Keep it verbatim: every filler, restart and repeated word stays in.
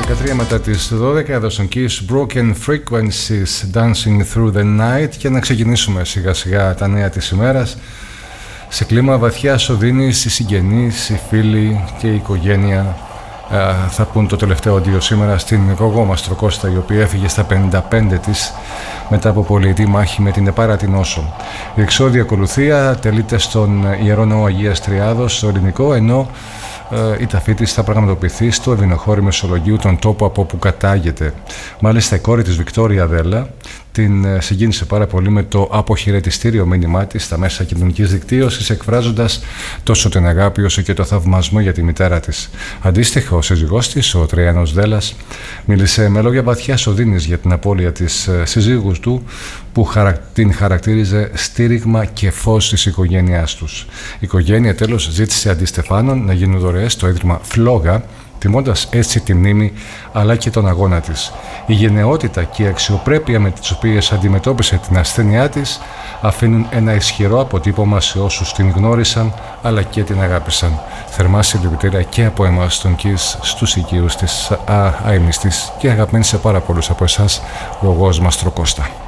δεκατρία μετά τις δώδεκα, εδώ στον Kiss, Broken Frequencies, Dancing Through the Night. Και να ξεκινήσουμε σιγά σιγά τα νέα της ημέρας σε κλίμα βαθιάς οδύνης. Οι συγγενείς, οι φίλοι και η οικογένεια α, θα πούν το τελευταίο αντίο σήμερα στην γογό Μαστροκώστα, η οποία έφυγε στα πενήντα πέντε της μετά από πολυετή μάχη με την Επάρα την Όσο. Η εξώδη ακολουθία τελείται στον Ιερό Ναό Αγίας Τριάδος στο Ελληνικό, ενώ η ταφή της θα πραγματοποιηθεί στο Ευηνοχώρι Μεσολογγίου, τον τόπο από όπου κατάγεται. Μάλιστα η κόρη της, Βικτόρια Δέλλα, την συγκίνησε πάρα πολύ με το αποχαιρετιστήριο μήνυμά της στα μέσα κοινωνικής δικτύωσης, εκφράζοντας τόσο την αγάπη όσο και το θαυμασμό για τη μητέρα της. Αντίστοιχα, ο σύζυγός της, ο Τραϊανός Δέλλας, μίλησε με λόγια βαθιάς οδύνης για την απώλεια της συζύγου του, που την χαρακτήριζε στήριγμα και φως της οικογένειάς τους. Η οικογένεια τέλος ζήτησε αντί Στεφάνων να γίνουν δωρεές στο Ίδρυμα Φλόγα, τιμώντας έτσι τη μνήμη αλλά και τον αγώνα της. Η γενναιότητα και η αξιοπρέπεια με τις οποίες αντιμετώπισε την ασθένειά της αφήνουν ένα ισχυρό αποτύπωμα σε όσους την γνώρισαν αλλά και την αγάπησαν. Θερμά συλληπιτήρια και από εμάς στον Kiss στους οικείους της αείμνηστης και αγαπημένη σε πάρα πολλούς από εσάς, γογός Μαστροκώστα.